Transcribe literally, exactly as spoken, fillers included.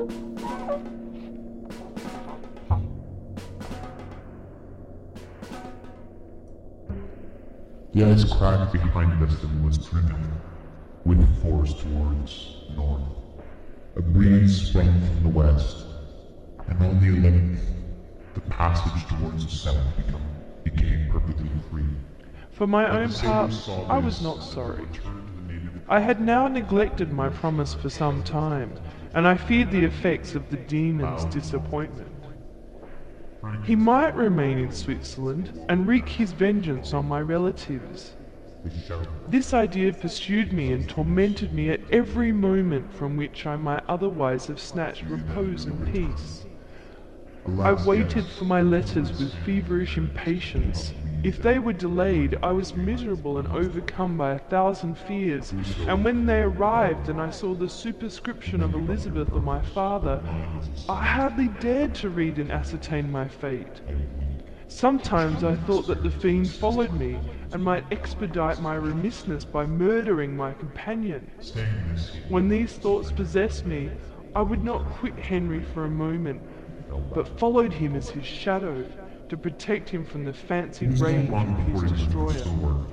The ice cracked behind us and was driven with force towards north. A breeze sprung from the west, and on the eleventh, the passage towards the south become, became perfectly free. For my own part, I was not sorry. I had now neglected my promise for some time, and I feared the effects of the demon's disappointment. He might remain in Switzerland and wreak his vengeance on my relatives. This idea pursued me and tormented me at every moment from which I might otherwise have snatched repose and peace. I waited for my letters with feverish impatience. If they were delayed, I was miserable and overcome by a thousand fears, and when they arrived and I saw the superscription of Elizabeth or my father, I hardly dared to read and ascertain my fate. Sometimes I thought that the fiend followed me and might expedite my remissness by murdering my companion. When these thoughts possessed me, I would not quit Henry for a moment, but followed him as his shadow, to protect him from the fancied rage of his destroyer.